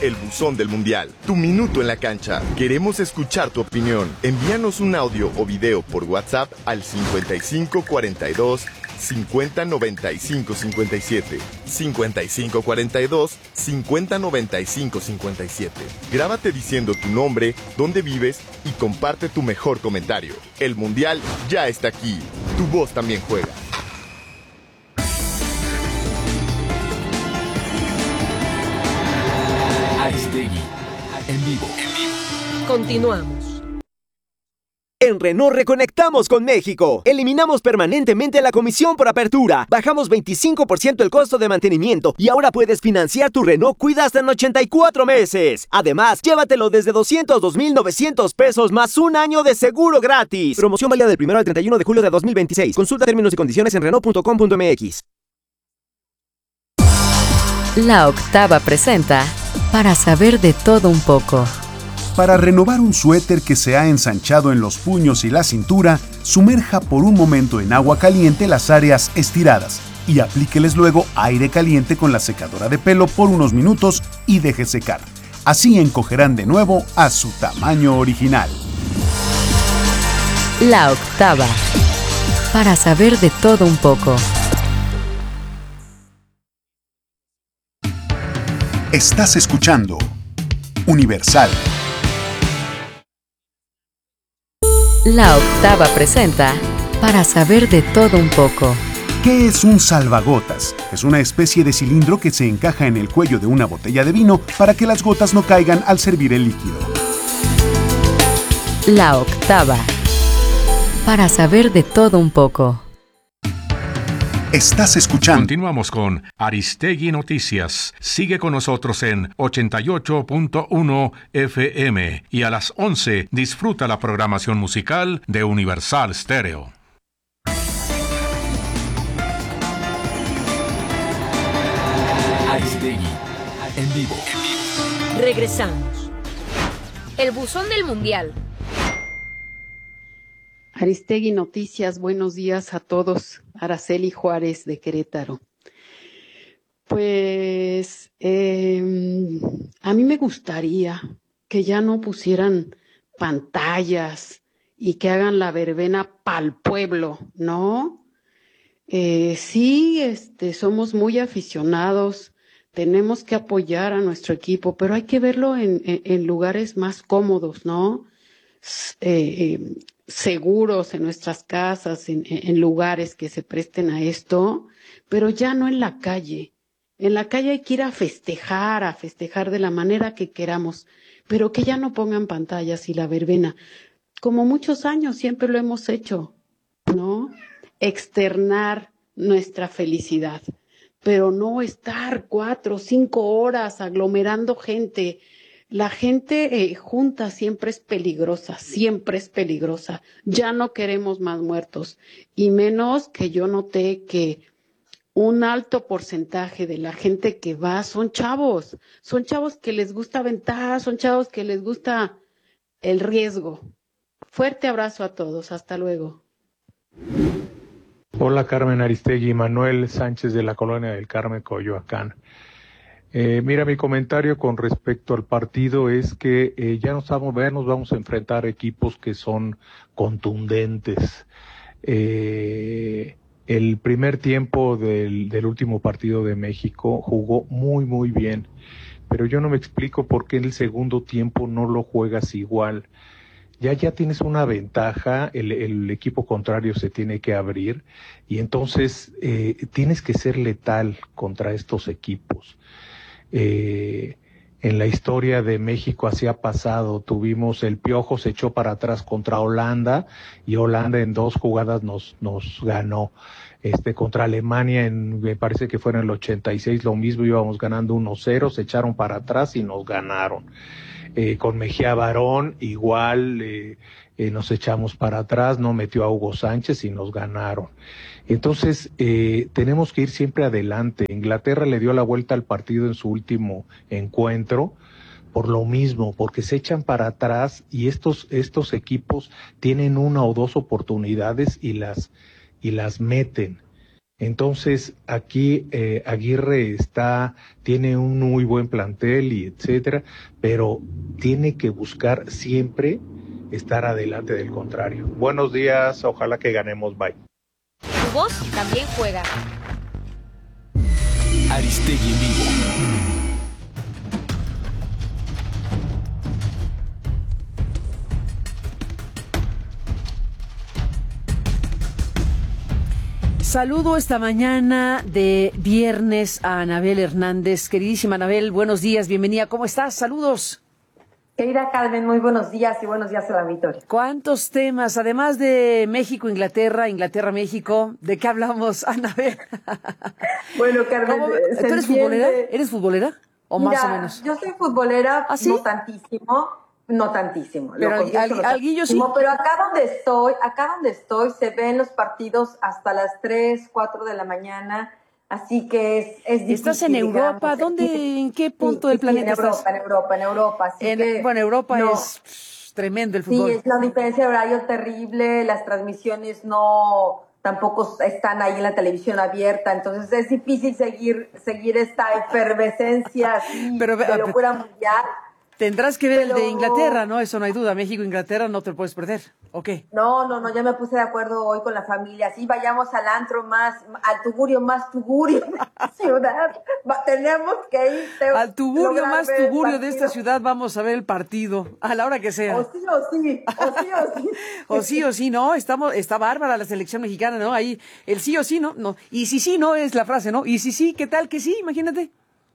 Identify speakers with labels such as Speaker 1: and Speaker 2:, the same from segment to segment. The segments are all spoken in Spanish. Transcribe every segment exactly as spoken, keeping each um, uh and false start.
Speaker 1: el buzón del Mundial. Tu minuto en la cancha. Queremos escuchar tu opinión. Envíanos un audio o video por WhatsApp al cincuenta y cinco cuarenta y dos cincuenta noventa y cinco cincuenta y siete. cincuenta y cinco cuarenta y dos cincuenta noventa y cinco cincuenta y siete. Grábate diciendo tu nombre, dónde vives y comparte tu mejor comentario. El Mundial ya está aquí. Tu voz también juega.
Speaker 2: Aristegui, en vivo.
Speaker 3: Continuamos.
Speaker 4: En Renault reconectamos con México. Eliminamos permanentemente la comisión por apertura. Bajamos veinticinco por ciento el costo de mantenimiento y ahora puedes financiar tu Renault Kwid hasta en ochenta y cuatro meses. Además, llévatelo desde doscientos dos mil novecientos pesos más un año de seguro gratis. Promoción válida del primero al treinta y uno de julio de dos mil veintiséis. Consulta términos y condiciones en renault punto com punto m x.
Speaker 5: La Octava presenta Para saber de todo un poco.
Speaker 6: Para renovar un suéter que se ha ensanchado en los puños y la cintura, sumerja por un momento en agua caliente las áreas estiradas y aplíqueles luego aire caliente con la secadora de pelo por unos minutos y deje secar. Así encogerán de nuevo a su tamaño original.
Speaker 5: La Octava. Para saber de todo un poco.
Speaker 6: Estás escuchando Universal.
Speaker 5: La Octava presenta Para saber de todo un poco.
Speaker 6: ¿Qué es un salvagotas? Es una especie de cilindro que se encaja en el cuello de una botella de vino para que las gotas no caigan al servir el líquido.
Speaker 5: La Octava. Para saber de todo un poco.
Speaker 6: Estás escuchando.
Speaker 7: Continuamos con Aristegui Noticias. Sigue con nosotros en ochenta y ocho punto uno F M y a las once disfruta la programación musical de Universal Stereo.
Speaker 2: Aristegui, en vivo.
Speaker 3: Regresamos. El buzón del Mundial.
Speaker 8: Aristegui Noticias, buenos días a todos. Araceli Juárez de Querétaro. Pues eh, a mí me gustaría que ya no pusieran pantallas y que hagan la verbena pa'l pueblo, ¿no? Eh, sí, este, somos muy aficionados, tenemos que apoyar a nuestro equipo, pero hay que verlo en, en, en lugares más cómodos, ¿no? Eh, eh, seguros en nuestras casas, en, en lugares que se presten a esto, pero ya no en la calle. En la calle hay que ir a festejar, a festejar de la manera que queramos, pero que ya no pongan pantallas y la verbena. Como muchos años siempre lo hemos hecho, ¿no? Externar nuestra felicidad, pero no estar cuatro o cinco horas aglomerando gente. La gente eh, junta siempre es peligrosa, siempre es peligrosa. Ya no queremos más muertos, y menos que yo noté que un alto porcentaje de la gente que va son chavos, son chavos que les gusta aventar, son chavos que les gusta el riesgo. Fuerte abrazo a todos, hasta luego.
Speaker 9: Hola Carmen Aristegui, Manuel Sánchez de la Colonia del Carmen, Coyoacán. Eh, mira, mi comentario con respecto al partido es que eh, ya nos vamos, ya nos vamos a enfrentar equipos que son contundentes. Eh, el primer tiempo del, del último partido de México jugó muy muy bien, pero yo no me explico por qué en el segundo tiempo no lo juegas igual. Ya ya tienes una ventaja, el, el equipo contrario se tiene que abrir y entonces eh, tienes que ser letal contra estos equipos. Eh, en la historia de México así ha pasado, tuvimos el Piojo se echó para atrás contra Holanda y Holanda en dos jugadas nos nos ganó. Este contra Alemania en, me parece que fue en el ochenta y seis, lo mismo, íbamos ganando uno cero, se echaron para atrás y nos ganaron. Eh, con Mejía Barón igual eh, eh, nos echamos para atrás, no metió a Hugo Sánchez y nos ganaron. Entonces eh, tenemos que ir siempre adelante. Inglaterra le dio la vuelta al partido en su último encuentro por lo mismo, porque se echan para atrás y estos estos equipos tienen una o dos oportunidades y las y las meten. Entonces, aquí eh, Aguirre está, tiene un muy buen plantel y etcétera, pero tiene que buscar siempre estar adelante del contrario. Buenos días, ojalá que ganemos, bye.
Speaker 3: Tu voz también juega.
Speaker 2: Aristegui en vivo.
Speaker 10: Saludo esta mañana de viernes a Anabel Hernández. Queridísima Anabel, buenos días, bienvenida. ¿Cómo estás? Saludos.
Speaker 11: Querida Carmen, muy buenos días y buenos días a la Victoria.
Speaker 10: ¿Cuántos temas? Además de México, Inglaterra, Inglaterra, México, ¿de qué hablamos, Anabel?
Speaker 11: Bueno, Carmen,
Speaker 10: ¿Cómo? ¿Tú eres entiende? futbolera? ¿Eres futbolera? ¿O
Speaker 11: Mira,
Speaker 10: más o menos?
Speaker 11: Yo soy futbolera,
Speaker 10: ¿Ah, sí?
Speaker 11: no tantísimo. No tantísimo.
Speaker 10: Pero
Speaker 11: confieso,
Speaker 10: al,
Speaker 11: no
Speaker 10: alguillo sí.
Speaker 11: Pero acá donde estoy, acá donde estoy, se ven los partidos hasta las tres, cuatro de la mañana, así que es, es difícil.
Speaker 10: ¿Estás en Europa?
Speaker 11: Digamos,
Speaker 10: ¿Dónde, en qué punto
Speaker 11: sí,
Speaker 10: del planeta
Speaker 11: en Europa,
Speaker 10: estás?
Speaker 11: En Europa, en Europa, así
Speaker 10: en,
Speaker 11: que,
Speaker 10: Bueno, Europa
Speaker 11: no,
Speaker 10: es pff, tremendo el fútbol.
Speaker 11: Sí, es la diferencia de horario terrible, las transmisiones no... tampoco están ahí en la televisión abierta, entonces es difícil seguir seguir esta efervescencia así, pero, de locura mundial.
Speaker 10: Tendrás que ver
Speaker 11: pero...
Speaker 10: el de Inglaterra, ¿no? Eso no hay duda. México, Inglaterra, no te lo puedes perder. ¿O qué?
Speaker 11: No, no, no, ya me puse de acuerdo hoy con la familia. Sí, vayamos al antro más, al tugurio más tugurio de esta ciudad. Va, tenemos que ir. Te,
Speaker 10: al tugurio más tugurio de esta ciudad vamos a ver el partido, a la hora que sea.
Speaker 11: O sí o sí, o sí o sí.
Speaker 10: o sí o sí, no, estamos, está bárbara la selección mexicana, ¿no? Ahí, el sí o sí, ¿no? no. Y si sí, no es la frase, ¿no? Y si sí, ¿qué tal que sí? Imagínate.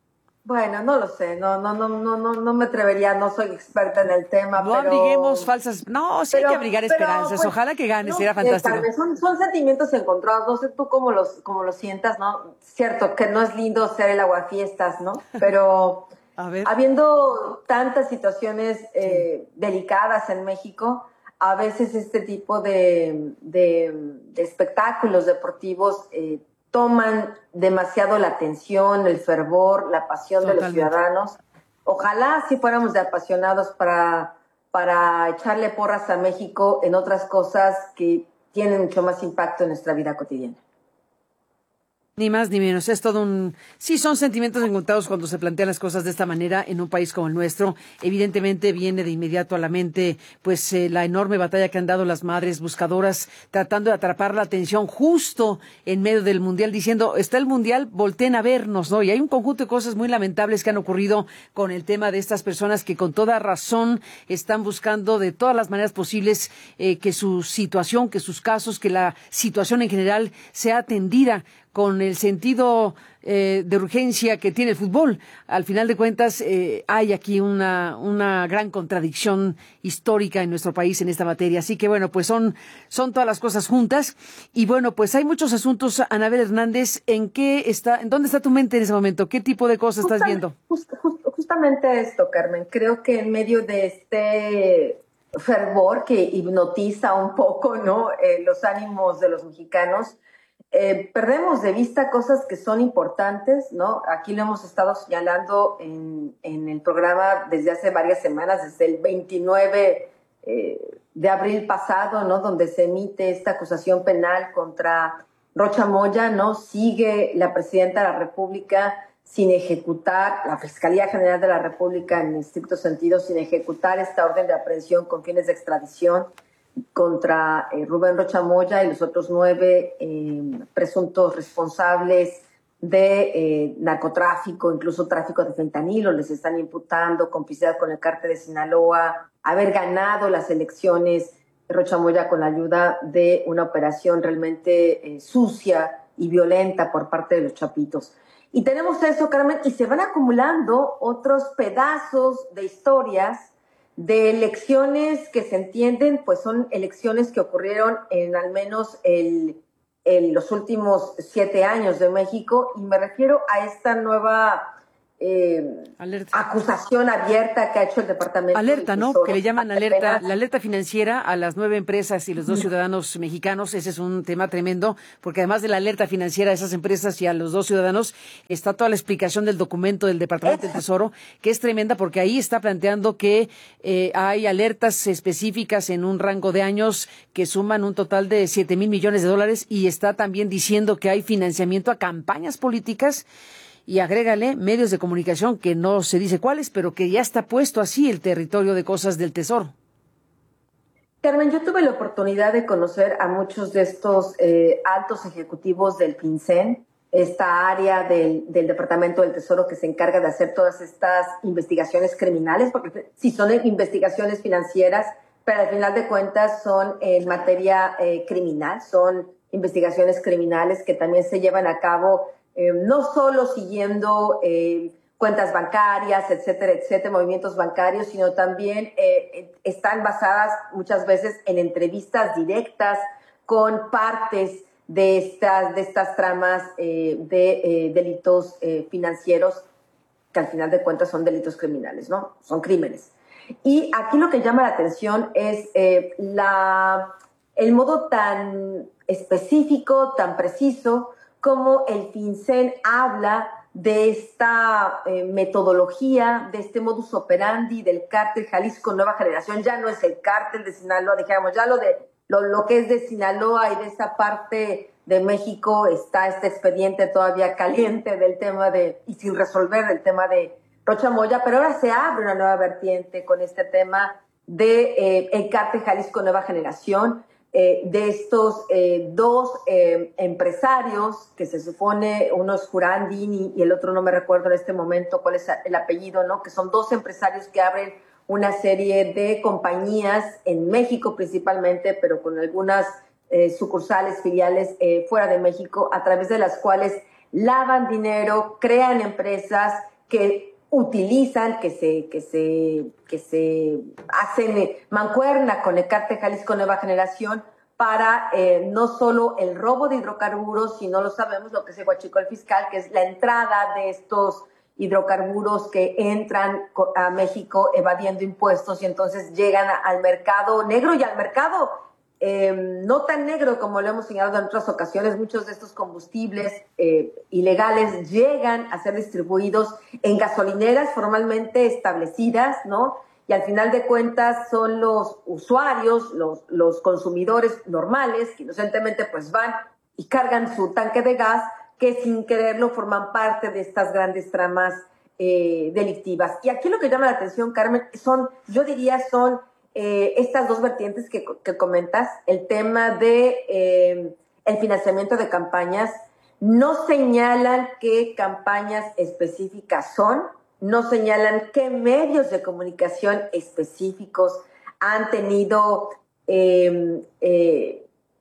Speaker 11: Bueno, no lo sé, no, no, no, no, no, no me atrevería, no soy experta en el tema.
Speaker 10: No
Speaker 11: pero...
Speaker 10: abriguemos falsas, no, sí
Speaker 11: pero,
Speaker 10: hay que abrigar
Speaker 11: pero,
Speaker 10: esperanzas,
Speaker 11: pues,
Speaker 10: ojalá que gane,
Speaker 11: no,
Speaker 10: sería fantástico.
Speaker 11: Eh, son, son sentimientos encontrados, no sé tú cómo los, cómo los sientas, ¿no? Cierto, que no es lindo ser el aguafiestas, ¿no? Pero
Speaker 10: A ver.
Speaker 11: habiendo tantas situaciones eh, sí. delicadas en México, a veces este tipo de, de, de espectáculos deportivos eh, toman demasiado la atención, el fervor, la pasión Totalmente. de los ciudadanos. Ojalá si fuéramos de apasionados para, para echarle porras a México en otras cosas que tienen mucho más impacto en nuestra vida cotidiana.
Speaker 10: Ni más ni menos, es todo un... Sí, son sentimientos encontrados cuando se plantean las cosas de esta manera en un país como el nuestro. Evidentemente viene de inmediato a la mente pues eh, la enorme batalla que han dado las madres buscadoras tratando de atrapar la atención justo en medio del Mundial, diciendo, está el Mundial, volteen a vernos, ¿no? Y hay un conjunto de cosas muy lamentables que han ocurrido con el tema de estas personas que con toda razón están buscando de todas las maneras posibles eh, que su situación, que sus casos, que la situación en general sea atendida con el sentido eh, de urgencia que tiene el fútbol. Al final de cuentas, eh, hay aquí una, una gran contradicción histórica en nuestro país en esta materia. Así que, bueno, pues son, son todas las cosas juntas. Y, bueno, pues hay muchos asuntos. Anabel Hernández, ¿en qué está, en dónde está tu mente en ese momento? ¿Qué tipo de cosas estás viendo?
Speaker 11: Just, just, justamente esto, Carmen. Creo que en medio de este fervor que hipnotiza un poco, ¿no?, eh, los ánimos de los mexicanos, Eh, perdemos de vista cosas que son importantes, ¿no? Aquí lo hemos estado señalando en, en el programa desde hace varias semanas, desde el veintinueve eh, de abril pasado, ¿no?, donde se emite esta acusación penal contra Rocha Moya, ¿no? Sigue la presidenta de la República sin ejecutar, la Fiscalía General de la República en estricto sentido, sin ejecutar esta orden de aprehensión con fines de extradición contra eh, Rubén Rocha Moya y los otros nueve eh, presuntos responsables de eh, narcotráfico, incluso tráfico de fentanilo. Les están imputando complicidad con el cártel de Sinaloa, haber ganado las elecciones Rocha Moya con la ayuda de una operación realmente eh, sucia y violenta por parte de los chapitos. Y tenemos eso, Carmen, y se van acumulando otros pedazos de historias de elecciones que se entienden, pues son elecciones que ocurrieron en al menos el, en los últimos siete años de México, y me refiero a esta nueva eh, acusación abierta que ha hecho el Departamento
Speaker 10: Alerta,
Speaker 11: del
Speaker 10: ¿no?
Speaker 11: Tesoro.
Speaker 10: Que le llaman alerta,
Speaker 11: Apenas.
Speaker 10: la alerta financiera a las nueve empresas y los dos ciudadanos mexicanos. Ese es un tema tremendo, porque además de la alerta financiera a esas empresas y a los dos ciudadanos, está toda la explicación del documento del Departamento del Tesoro, que es tremenda, porque ahí está planteando que eh, hay alertas específicas en un rango de años que suman un total de siete mil millones de dólares, y está también diciendo que hay financiamiento a campañas políticas. Y agrégale medios de comunicación, que no se dice cuáles, pero que ya está puesto así el territorio de cosas del Tesoro.
Speaker 11: Carmen, yo tuve la oportunidad de conocer a muchos de estos eh, altos ejecutivos del FinCEN, esta área del, del Departamento del Tesoro que se encarga de hacer todas estas investigaciones criminales, porque sí son investigaciones financieras, pero al final de cuentas son en materia eh, criminal, son investigaciones criminales que también se llevan a cabo Eh, no solo siguiendo eh, cuentas bancarias, etcétera, etcétera, movimientos bancarios, sino también eh, están basadas muchas veces en entrevistas directas con partes de estas, de estas tramas eh, de eh, delitos eh, financieros, que al final de cuentas son delitos criminales, ¿no? Son crímenes. Y aquí lo que llama la atención es eh, la, el modo tan específico, tan preciso, como el FinCEN habla de esta eh, metodología, de este modus operandi del cártel Jalisco Nueva Generación. Ya no es el cártel de Sinaloa, dijéramos, ya lo, de, lo, lo que es de Sinaloa y de esa parte de México está este expediente todavía caliente del tema de, y sin resolver, el tema de Rocha Moya, pero ahora se abre una nueva vertiente con este tema de eh, el cártel Jalisco Nueva Generación, Eh, de estos eh, dos eh, empresarios que se supone, uno es Jurandini y el otro no me recuerdo en este momento cuál es el apellido, ¿no? Que son dos empresarios que abren una serie de compañías en México principalmente, pero con algunas eh, sucursales, filiales eh, fuera de México, a través de las cuales lavan dinero, crean empresas que utilizan, que se, que se, que se hacen mancuerna con el cártel Jalisco Nueva Generación para eh, no solo el robo de hidrocarburos, sino lo sabemos, lo que se huachicó el fiscal, que es la entrada de estos hidrocarburos que entran a México evadiendo impuestos y entonces llegan al mercado negro y al mercado Eh, no tan negro como lo hemos señalado en otras ocasiones. Muchos de estos combustibles eh, ilegales llegan a ser distribuidos en gasolineras formalmente establecidas, ¿no? Y al final de cuentas son los usuarios, los, los consumidores normales, que inocentemente pues van y cargan su tanque de gas, que sin quererlo forman parte de estas grandes tramas eh, delictivas. Y aquí lo que llama la atención, Carmen, son, yo diría, son Eh, estas dos vertientes que, que comentas, el tema de eh, el financiamiento de campañas. No señalan qué campañas específicas son, no señalan qué medios de comunicación específicos han tenido eh, eh,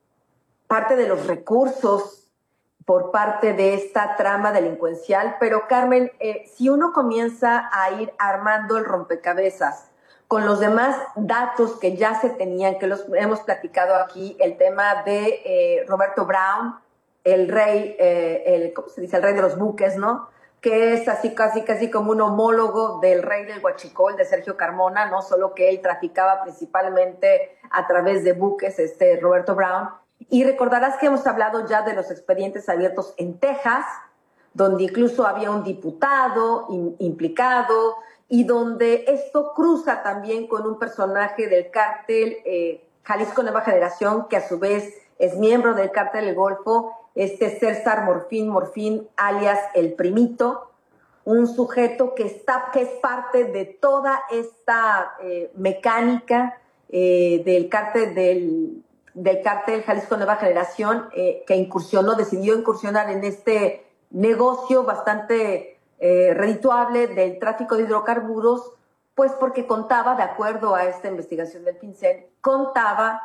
Speaker 11: parte de los recursos por parte de esta trama delincuencial. Pero Carmen, eh, si uno comienza a ir armando el rompecabezas con los demás datos que ya se tenían, que los hemos platicado aquí, el tema de eh, Roberto Brown, el rey, eh, el, ¿cómo se dice? El rey de los buques, ¿no? Que es así casi casi como un homólogo del rey del huachicol, de Sergio Carmona, ¿no? Solo que él traficaba principalmente a través de buques, este Roberto Brown. Y recordarás que hemos hablado ya de los expedientes abiertos en Texas, donde incluso había un diputado in, implicado, y donde esto cruza también con un personaje del cártel eh, Jalisco Nueva Generación, que a su vez es miembro del cártel del Golfo, este César Morfín Morfín, alias El Primito, un sujeto que, está, que es parte de toda esta eh, mecánica eh, del cártel del, del cártel Jalisco Nueva Generación, eh, que incursionó, decidió incursionar en este negocio bastante Eh, redituable del tráfico de hidrocarburos, pues porque contaba, de acuerdo a esta investigación del FinCEN, contaba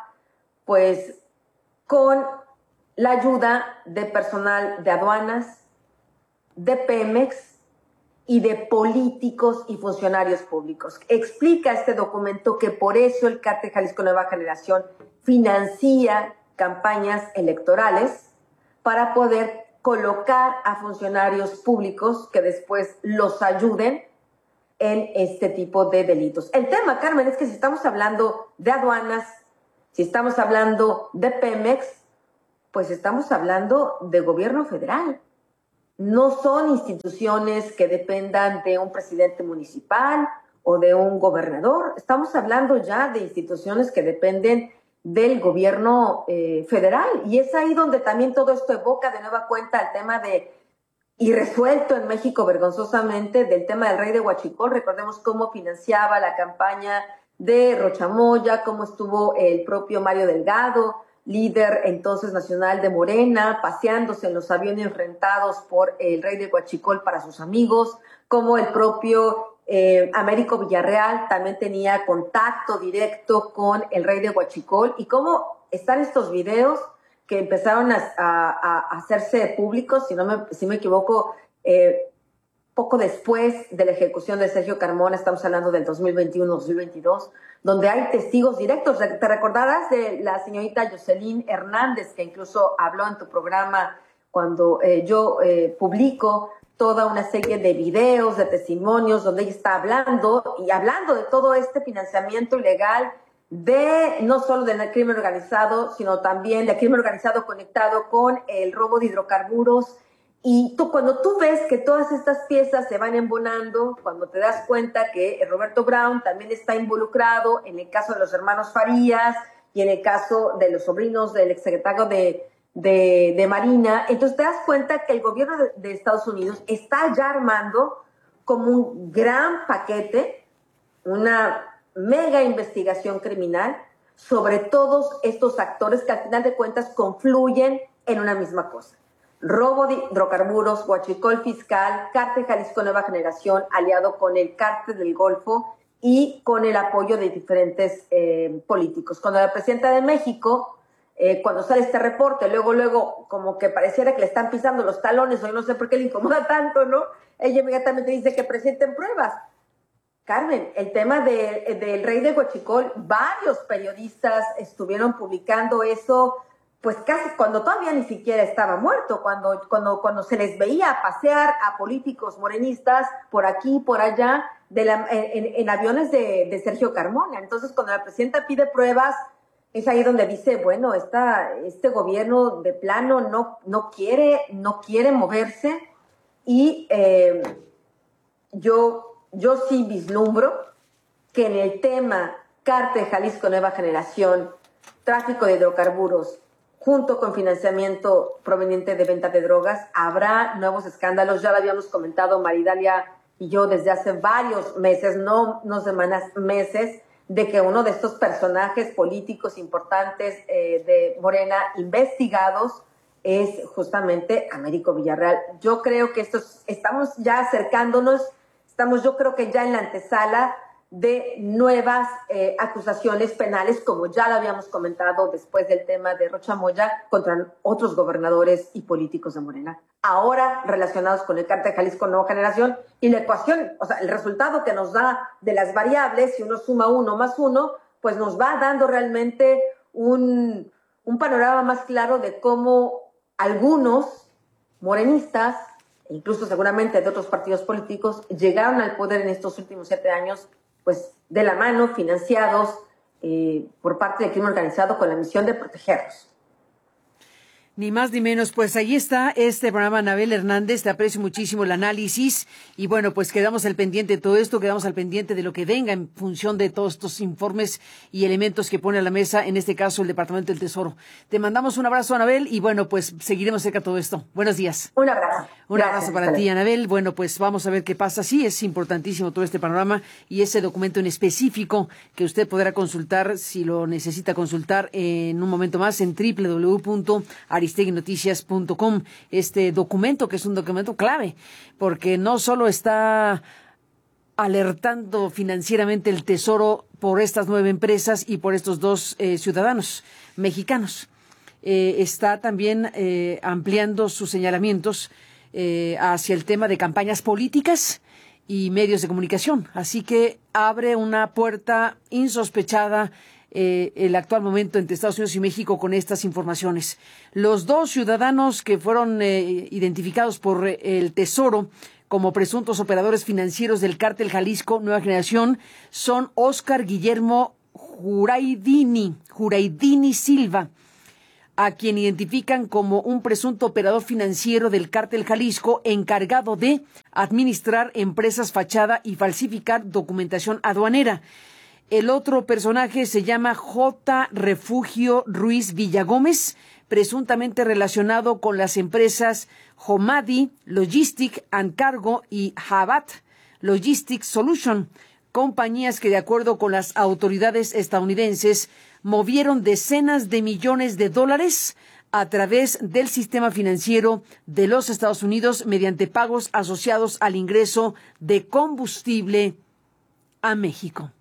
Speaker 11: pues con la ayuda de personal de aduanas, de Pemex y de políticos y funcionarios públicos. Explica este documento que por eso el cártel Jalisco Nueva Generación financia campañas electorales para poder colocar a funcionarios públicos que después los ayuden en este tipo de delitos. El tema, Carmen, es que si estamos hablando de aduanas, si estamos hablando de Pemex, pues estamos hablando de gobierno federal. No son instituciones que dependan de un presidente municipal o de un gobernador. Estamos hablando ya de instituciones que dependen del gobierno eh, federal. Y es ahí donde también todo esto evoca de nueva cuenta el tema de, y resuelto en México vergonzosamente, del tema del rey de Huachicol. Recordemos cómo financiaba la campaña de Rocha Moya, cómo estuvo el propio Mario Delgado, líder entonces nacional de Morena, paseándose en los aviones rentados por el rey de Huachicol para sus amigos, como el propio eh, Américo Villarreal también tenía contacto directo con el rey de Huachicol, y cómo están estos videos que empezaron a, a, a hacerse públicos, si no me, si me equivoco, eh, poco después de la ejecución de Sergio Carmona, estamos hablando del dos mil veintiuno dos mil veintidós, donde hay testigos directos. ¿Te recordarás de la señorita Jocelyn Hernández, que incluso habló en tu programa cuando eh, yo eh, publico toda una serie de videos, de testimonios, donde ella está hablando y hablando de todo este financiamiento ilegal de no solo del crimen organizado, sino también del crimen organizado conectado con el robo de hidrocarburos? Y tú, cuando tú ves que todas estas piezas se van embonando, cuando te das cuenta que Roberto Brown también está involucrado en el caso de los hermanos Farías y en el caso de los sobrinos del exsecretario de, de, de Marina, entonces te das cuenta que el gobierno de, de Estados Unidos está ya armando como un gran paquete, una mega investigación criminal sobre todos estos actores que al final de cuentas confluyen en una misma cosa. Robo de hidrocarburos, huachicol fiscal, Cártel Jalisco Nueva Generación, aliado con el Cártel del Golfo y con el apoyo de diferentes eh, políticos. Cuando la presidenta de México, eh, cuando sale este reporte, luego, luego, como que pareciera que le están pisando los talones, o yo no sé por qué le incomoda tanto, ¿no? Ella inmediatamente dice que presenten pruebas. Carmen, el tema de, del rey de Huachicol, varios periodistas estuvieron publicando eso, pues casi cuando todavía ni siquiera estaba muerto, cuando, cuando, cuando se les veía pasear a políticos morenistas por aquí y por allá de la, en, en aviones de, de Sergio Carmona. Entonces, cuando la presidenta pide pruebas, es ahí donde dice, bueno, esta, este gobierno de plano no, no, quiere, no quiere moverse, y eh, yo, yo sí vislumbro que en el tema Cártel Jalisco Nueva Generación, tráfico de hidrocarburos, junto con financiamiento proveniente de venta de drogas, habrá nuevos escándalos. Ya lo habíamos comentado Maridalia y yo desde hace varios meses, no, no semanas, meses, de que uno de estos personajes políticos importantes eh, de Morena investigados es justamente Américo Villarreal. Yo creo que estos, estamos ya acercándonos, estamos yo creo que ya en la antesala de nuevas eh, acusaciones penales, como ya lo habíamos comentado después del tema de Rocha Moya, contra otros gobernadores y políticos de Morena, ahora relacionados con el Cártel Jalisco Nueva Generación. Y la ecuación, o sea, el resultado que nos da de las variables, si uno suma uno más uno, pues nos va dando realmente un, un panorama más claro de cómo algunos morenistas, incluso seguramente de otros partidos políticos, llegaron al poder en estos últimos siete años pues de la mano, financiados eh, por parte del crimen organizado con la misión de protegerlos.
Speaker 10: Ni más ni menos, pues ahí está este programa, Anabel Hernández, te aprecio muchísimo el análisis, y bueno, pues quedamos al pendiente de todo esto, quedamos al pendiente de lo que venga en función de todos estos informes y elementos que pone a la mesa, en este caso el Departamento del Tesoro. Te mandamos un abrazo, Anabel, y bueno, pues seguiremos cerca de todo esto. Buenos días.
Speaker 11: Un abrazo.
Speaker 10: Un Gracias, abrazo para ti, Anabel. Bueno, pues vamos a ver qué pasa. Sí, es importantísimo todo este panorama y ese documento en específico que usted podrá consultar, si lo necesita consultar, en un momento más en doble u doble u doble u punto aristegui noticias punto com. Este documento, que es un documento clave, porque no solo está alertando financieramente el Tesoro por estas nueve empresas y por estos dos eh, ciudadanos mexicanos, eh, está también eh, ampliando sus señalamientos Eh, hacia el tema de campañas políticas y medios de comunicación. Así que abre una puerta insospechada eh, el actual momento entre Estados Unidos y México con estas informaciones. Los dos ciudadanos que fueron eh, identificados por eh, el Tesoro como presuntos operadores financieros del Cártel Jalisco Nueva Generación son Óscar Guillermo Juraidini, Juraidini Silva, a quien identifican como un presunto operador financiero del Cártel Jalisco encargado de administrar empresas fachada y falsificar documentación aduanera. El otro personaje se llama J. Refugio Ruiz Villagómez, presuntamente relacionado con las empresas Homadi Logistic and Cargo y Habat Logistics Solution, compañías que, de acuerdo con las autoridades estadounidenses, movieron decenas de millones de dólares a través del sistema financiero de los Estados Unidos mediante pagos asociados al ingreso de combustible a México.